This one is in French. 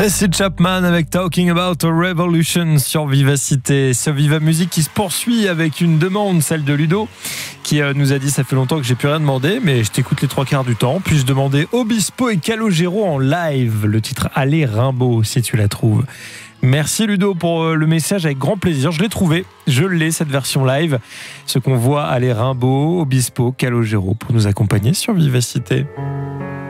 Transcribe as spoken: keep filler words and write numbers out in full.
Tracy Chapman avec Talking About a Revolution sur Vivacité. Ce Viva Musique qui se poursuit avec une demande, celle de Ludo, qui nous a dit ça fait longtemps que j'ai plus rien demandé, mais je t'écoute les trois quarts du temps. Puis-je demander Obispo et Calogero en live, le titre Allez Rimbaud, si tu la trouves. Merci Ludo pour le message, avec grand plaisir. Je l'ai trouvé, je l'ai cette version live. Ce qu'on voit, Allez Rimbaud, Obispo, Calogero pour nous accompagner sur Vivacité.